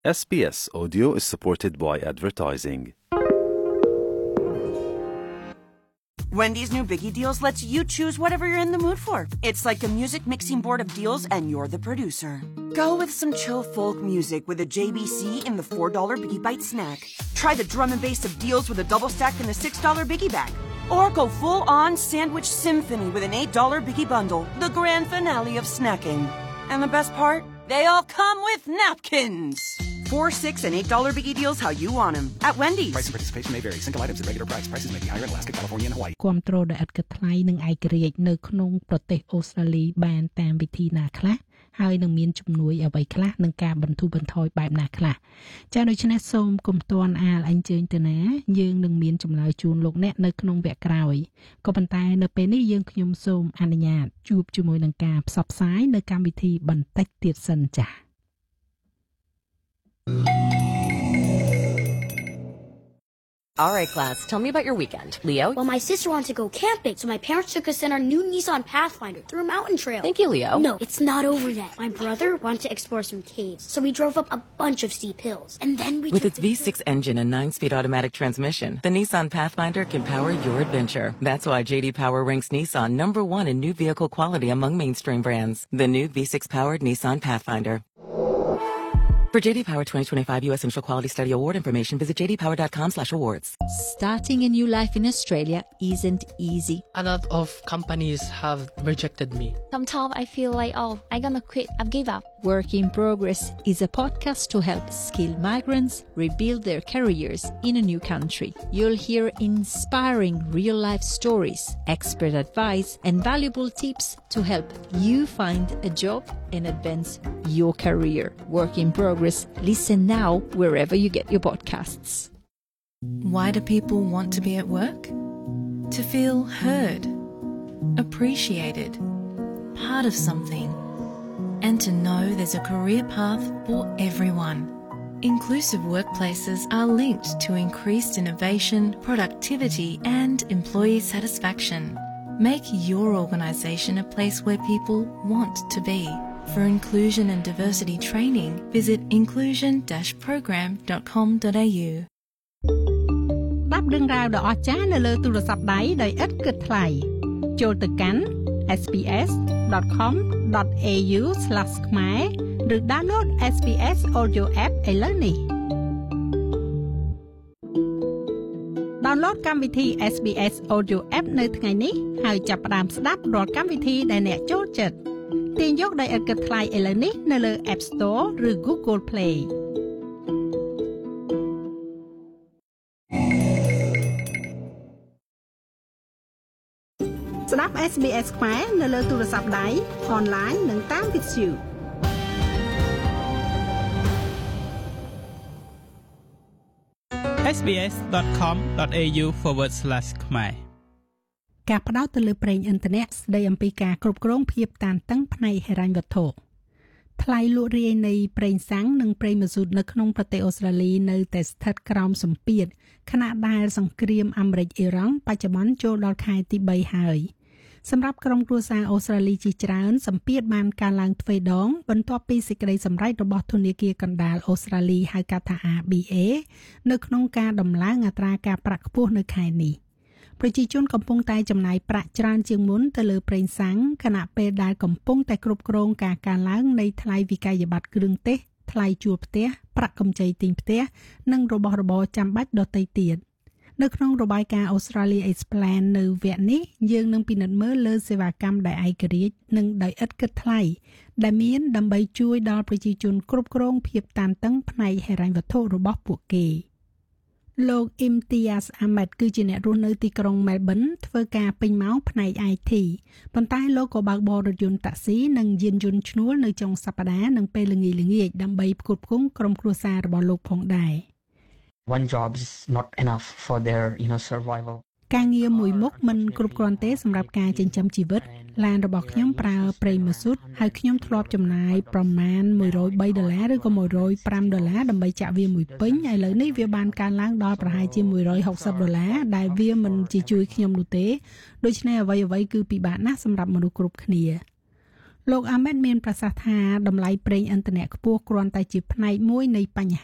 SBS Audio is supported by advertising. Wendy's new Biggie Deals lets you choose whatever you're in the mood for. It's like a music mixing board of deals and you're the producer. Go with some chill folk music with a JBC in the $4 Biggie Bite snack. Try the drum and bass of deals with a double stack in the $6 Biggie bag. Or go full-on sandwich symphony with an $8 Biggie bundle, the grand finale of snacking. And the best part? They all come with napkins. $4, $6, and $8 Biggie Deals how you want them at Wendy's. Price and participation may vary. Single items at regular price. Prices may be higher in Alaska, California, and Hawaii. គាំទ្រដោយឥតគិតថ្លៃនិងឯករាជ្យនៅក្នុងប្រទេសអូស្ត្រាលីបានតាមវិធីណាខ្លះហើយនឹងមានជំនួយអ្វីខ្លះនឹងការបន្ធូរបន្ថយបែបណាខ្លះចា៎ដូច្នេះសូមកុំទាន់អាលអញ្ជើញទៅណាយើងនឹងមានចម្លើយជូនលោកអ្នកនៅក្នុងវគ្គក្រោយក៏ប៉ុន្តែនៅពេលនេះយើងខ្ញុំសូមអនុញ្ញាតជួបជាមួយនឹងការផ្សព្វផ្សាយនៅកម្មវិធីបន្តិចទៀតសិនចា៎ All right, class, tell me about your weekend. Leo? Well, my sister wanted to go camping, so my parents took us in our new Nissan Pathfinder through a mountain trail. Thank you, Leo. No, it's not over yet. My brother wanted to explore some caves, so we drove up a bunch of steep hills. And then we With its V6 engine and 9-speed automatic transmission, the Nissan Pathfinder can power your adventure. That's why J.D. Power ranks Nissan #1 in new vehicle quality among mainstream brands. The new V6-powered Nissan Pathfinder. For J.D. Power 2025 U.S. Central Quality Study Award information, visit jdpower.com/awards. Starting a new life in Australia isn't easy. A lot of companies have rejected me. Sometimes I feel like, I'm gonna quit, I've give up. Work in Progress is a podcast to help skilled migrants rebuild their careers in a new country. You'll hear inspiring real-life stories, expert advice, and valuable tips to help you find a job and advance your career. Work in Progress. Listen now wherever you get your podcasts. Why do people want to be at work? To feel heard, appreciated, part of something, and to know there's a career path for everyone. Inclusive workplaces are linked to increased innovation, productivity, and employee satisfaction. Make your organisation a place where people want to be. For inclusion and diversity training, visit inclusion-program.com.au. 10រឿងរ៉ាវដ៏អស្ចារ្យនៅលើទូរស័ព្ទដៃដោយឥតគិតថ្លៃចូលទៅកាន់ sbs.com.au/khmer ឬ download SBS Audio App ឥឡូវនេះ download កម្មវិធី SBS Audio App នៅថ្ងៃនេះហើយចាប់ផ្ដើមស្ដាប់រាល់កម្មវិធីដែលអ្នកចូលចិត្តទាញយកដោយឥតគិតថ្លៃឥឡូវនេះនៅលើ App Store ឬ Google Playស្ដាប់ SBS ខ្មែរនៅលើទូរស័ព្ទដៃ online និងតាមវិទ្យុ sbs.com.au/ ខ្មែរការផ្ដោតទៅលើប្រេងឥន្ធនៈស្ដីអំពីការគ្រប់គ្រងភាពតានតឹងផ្នែកហិរញ្ញវត្ថុថ្លៃលក់រាយនៃប្រេងសាំងនិងប្រេងម៉ាស៊ូតនៅក្នុងប្រទេសអូស្ត្រាលីនៅតែស្ថិតក្រោមសម្ពាធខណៈដែលសង្គ្រាមអាមេរិកអ៊ីរ៉ង់បច្ចុប្បន្នចូលដល់ខែទី3ហើយសម្រាប់ក្រុមគ្រួសារអូស្ត្រាលីជាច្រើនសម្ពាធបានកើនឡើងទ្វេដងបន្ទាប់ពីសេចក្តីសម្រេចរបស់ធនាគារកណ្ដាលអូស្ត្រាលីហៅកាត់ថា RBA នៅក្នុងការដំឡើងអត្រាការប្រាក់ខ្ពស់នៅខែនេះប្រជាជនកំពុងតែចំណាយប្រាក់ច្រើនជាងមុនទៅលើប្រេងសាំងខណៈពេលដែលកំពុងតែគ្រប់គ្រងការកើនឡើងនៃថ្លៃវិក័យប័ត្រគ្រឿងទេសថ្លៃជួលផ្ទះប្រាក់កម្ចីទិញផ្ទះនិងរបស់របរចាំបាច់ដទៃទៀតនៅក្នុងរបាយការណ៍ Australia Explain នៅវគ្គនេះយើងនឹងពិនិត្យមើលលើសេវាកម្មដែលឯករាជ្យនិងដោយឥតគិតថ្លៃដែលមានដើម្បីជួយដល់ប្រជាជនគ្រប់គ្រងភាពតានតឹងផ្នែកហិរញ្ញវត្ថុរបស់ពួកគេលោក Imtiaz Ahmed គឺជាអ្នករស់នៅទីក្រុង Melbourne ធ្វើការពេញម៉ោងផ្នែក IT ប៉ុន្តែលោកក៏បើកបររថយន្តតាក់ស៊ីនិងយានយន្តឈ្នួលនៅចុងសប្តាហ៍និងពេលល្ងាចដើម្បីផ្គត់ផ្គង់ក្រុមគ្រួសាររបស់លោកផងដែរ One job is not enough for their, survival. ការងារមួយមុខមិនគ្រប់គ្រាន់ទេសម្រាប់ការចិញ្ចឹមជីវិតឡានរបស់ខ្ញុំប្រើប្រេងម៉ាស៊ូតហើយខ្ញុំធ្លាប់ចំណាយប្រមាណ$103ឬក៏$105ដើម្បីចាក់វាមួយពេញឥឡូវនេះវាបានកើនឡើងដល់ប្រហែលជា$160ដែលវាមិនជាជួយខ្ញុំនោះទេដូច្នេះអ្វីៗគឺពិបាកណាស់សម្រាប់មនុស្សគ្រប់គ្នាលោកអាមេតមានប្រសាសន៍ថាតម្លៃប្រេងឥន្ធនៈខ្ពស់គ្រាន់តែជាផ្នែកមួយនៃបញ្